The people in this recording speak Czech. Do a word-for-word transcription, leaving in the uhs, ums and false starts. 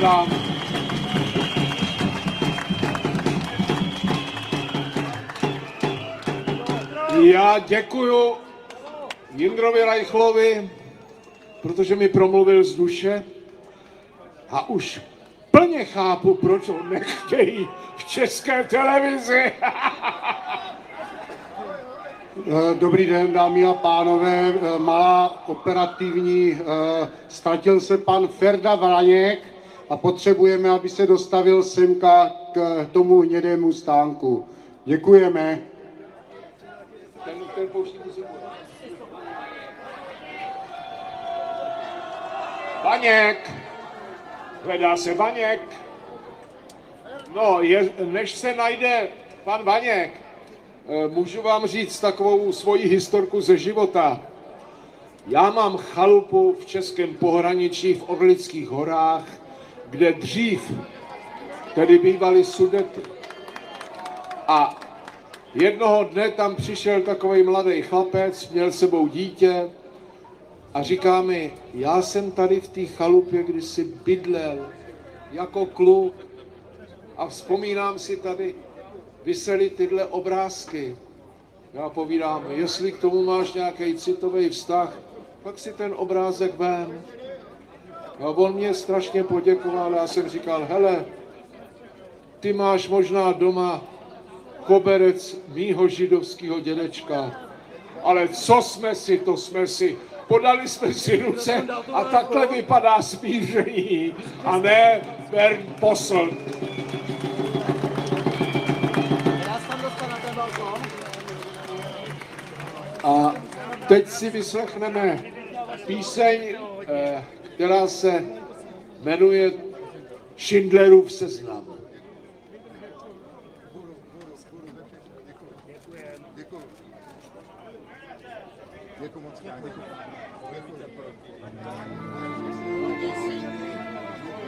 předám. Já děkuju Jindrovi Reichlovi, protože mi promluvil z duše a už plně chápu, proč ho nechtějí v České televizi. Dobrý den, dámy a pánové, malá operativní, ztratil se pan Ferda Vaněk a potřebujeme, aby se dostavil semka k tomu hnědému stánku. Děkujeme. Ten, ten pouští muziku. Vaněk! Hledá se Vaněk. No, je, než se najde pan Vaněk, můžu vám říct takovou svoji historku ze života. Já mám chalupu v českém pohraničí v Orlických horách, kde dřív tedy bývaly Sudety. A jednoho dne tam přišel takový mladý chlapec, měl s sebou dítě a říká mi, já jsem tady v té chalupě kdysi bydlel jako kluk a vzpomínám si tady, visely tyhle obrázky. Já povídám, jestli k tomu máš nějaký citový vztah, pak si ten obrázek vem. A on mě strašně poděkoval, já jsem říkal, hele, ty máš možná doma koberec mýho židovského dědečka, ale co jsme si, to jsme si, podali jsme si ruce a takhle vypadá smíření, a ne Bernd Posselt. A teď si vyslechneme píseň, která se jmenuje Schindlerův seznam. Děkuji moc krát. Děkuji.